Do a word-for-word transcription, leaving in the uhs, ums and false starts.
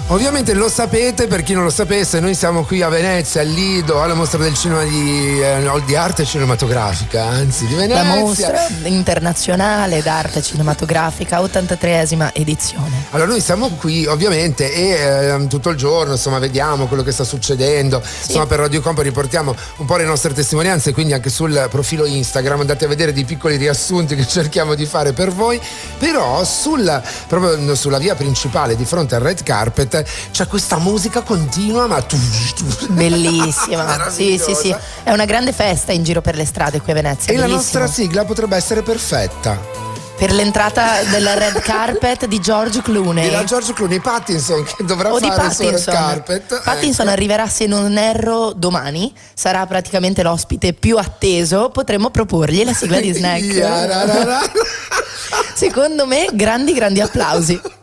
Ovviamente lo sapete, per chi non lo sapesse, noi siamo qui a Venezia, al Lido, alla mostra del cinema di, eh, no, di arte cinematografica, anzi di Venezia. La mostra internazionale d'arte cinematografica, ottantatreesima edizione. Allora noi siamo qui ovviamente e eh, tutto il giorno insomma vediamo quello che sta succedendo, sì. Insomma per Radio Company riportiamo un po' le nostre testimonianze, quindi anche sul profilo Instagram andate a vedere dei piccoli riassunti che cerchiamo di fare per voi, però sul, proprio sulla via principale di fronte al red carpet c'è questa musica continua ma bellissima. Sì, sì, sì, è una grande festa in giro per le strade qui a Venezia. E bellissimo. La nostra sigla potrebbe essere perfetta per l'entrata del red carpet di George Clooney. Dirà George Clooney, Pattinson che dovrà o fare di il suo red carpet. Pattinson ecco. Arriverà, se non erro, domani. Sarà praticamente l'ospite più atteso. Potremmo proporgli la sigla di Snack. Secondo me grandi grandi applausi.